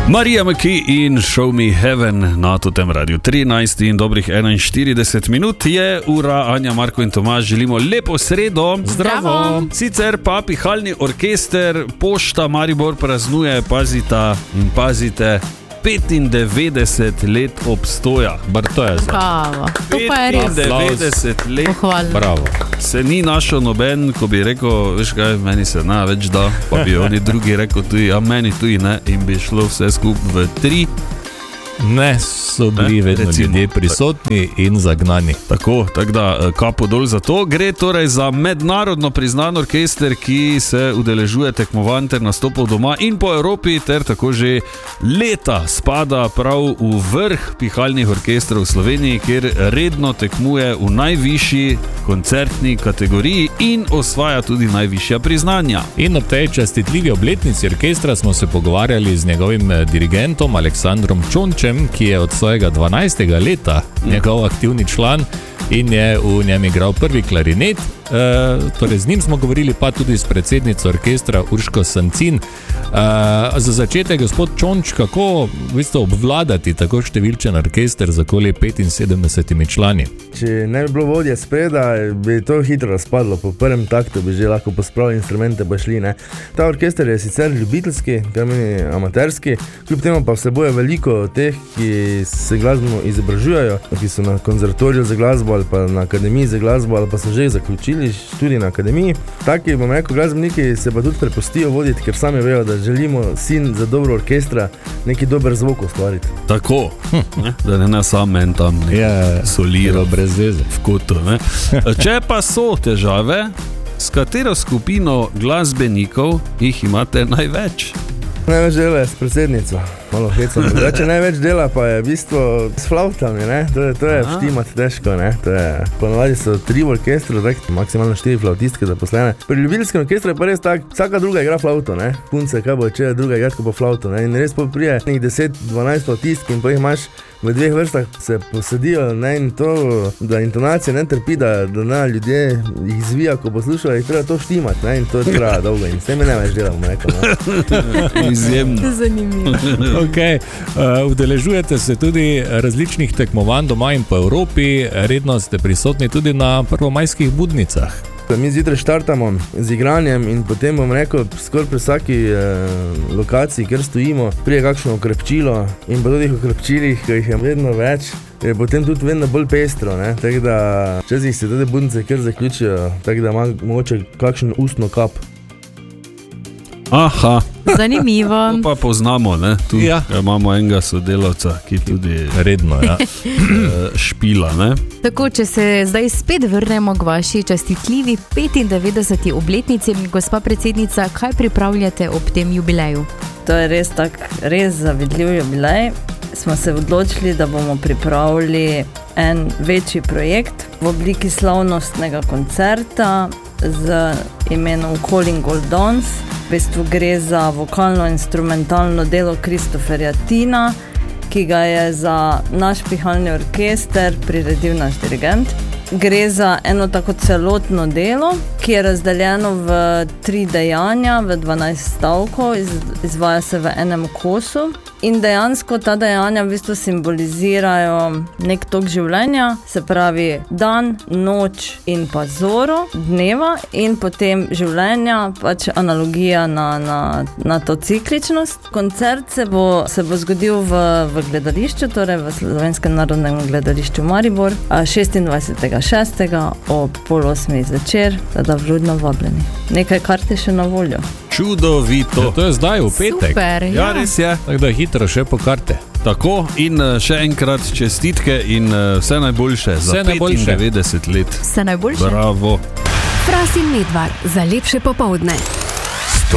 Marija McKee in Show Me Heaven na Totem Radio. 13 in dobrih 41 minut je ura. Anja, Marko in Tomaž, želimo lepo sredo. Zdravo. Sicer pa pihalni orkester Pošta Maribor praznuje, pazite, 95 let obstoja. To je Kava. To pa je res. 95 let. Pohvalno. Bravo. Se ni našel noben, ko bi rekel, veš kaj, meni se več da, pa bi oni drugi rekel tudi, a meni tudi ne, in bi šlo vse skupaj v 3. Ne, so bili vedno ljudje prisotni in zagnani. Tako da kapo dol za to. Gre torej za mednarodno priznan orkester, ki se udeležuje tekmovanj ter nastopov doma in po Evropi, ter tako že leta spada prav v vrh pihalnih orkestrov v Sloveniji, kjer redno tekmuje v najvišji koncertni kategoriji in osvaja tudi najvišja priznanja. In ob tej častitljivi obletnici orkestra smo se pogovarjali z njegovim dirigentom Aleksandrom Čončem, ki je od svojega 12. leta njegov aktivni član in je v njem igral prvi klarinet. Torej z njim smo govorili, pa tudi s predsednico orkestra Urško Sancin. Za začetek, gospod Čonč, kako v bistvu obvladati tako številčen orkester z okoli 75 člani? Če ne bi bilo vodje spreda, bi to hitro razpadlo. Po prvem taktu bi že lahko pospravili instrumente, pa šli, ne. Ta orkester je sicer ljubiteljski, kar meni amaterski, kljub temu pa vsebuje veliko teh, ki se glasbeno izobražujejo, ki so na konzervatoriju za glasbo ali pa na akademiji za glasbo ali pa so že zaključili študij na akademiji. Taki, bom rekel, glasbeniki se pa tudi prepustijo voditi, ker sami vejo, da želimo za dobro orkestra neki dober zvok ustvariti. Tako, da ne sam en tam soliro brez veze v kotu. Če pa so težave, s katero skupino glasbenikov jih imate največ? Največ dela je s predsednico, malo hecam. Največ dela pa je v bistvu s flautami, ne? To je štimati težko, ne? Ponovadi so 3 v orkestru, maksimalno 4 flautistke zaposlene. Pri ljubiteljskem orkestru je pa res tak, vsaka druga igra flauto, ne? Punce, kaj bo če druga igrati, ko bo flauto, ne? In res prije 10-12 flautistk in pa jih imaš v 2 vrstah se posedijo, ne? In to, da intonacija ne trpi, da ljudje jih zvija, ko poslušajo, jih treba to štimati, ne? In to traja dolgo in s tem je največ dela, bom rekel, ne? Izjemno. Zanimivo. Okay. Udeležujete se tudi različnih tekmovanj doma in po Evropi, redno ste prisotni tudi na prvomajskih budnicah. Mi zjutraj štartamo z igranjem in potem, bom rekel, skoraj pri vsaki lokaciji, kjer stojimo, prije kakšno okrepčilo in po teh okrepčilih, ki jih je vedno več, je potem tudi vedno bolj pestro, ne? Tako da včasih se tudi budnice kjer zaključijo, tako da ima mogoče kakšen ustno kap. Aha. Zanimivo. To pa poznamo, ne? Tu imamo enega sodelavca, ki tudi redno špila, ne? Tako, če se zdaj spet vrnemo k vaši častitljivi 95. obletnici, gospa predsednica, kaj pripravljate ob tem jubileju? To je res zavidljiv jubilej. Smo se odločili, da bomo pripravili en večji projekt v obliki slavnostnega koncerta z imenom Calling All Dawns. V bistvu gre za vokalno-instrumentalno delo Kristoferja Tina, ki ga je za naš pihalni orkester priredil naš dirigent. Gre za eno tako celotno delo, ki je razdeljeno v 3 dejanja, v 12 stavkov, izvaja se v enem kosu. In dejansko ta dejanja v bistvu simbolizirajo nek tok življenja, se pravi dan, noč in pa zoro dneva in potem življenja, pač analogija na to cikličnost. Koncert se bo zgodil v gledališču, torej v Slovenskem narodnem gledališču Maribor, 26.6. ob 7:30 zvečer, da vljudno vabljeni. Nekaj karte še na voljo. Čudovito. To je zdaj v petek. Super, ja. Res je. Tako da hitro še po karte. Tako, in še enkrat čestitke in vse najboljše za 95 let. Vse najboljše. Bravo. Fras in Medvard za lepše popoldne.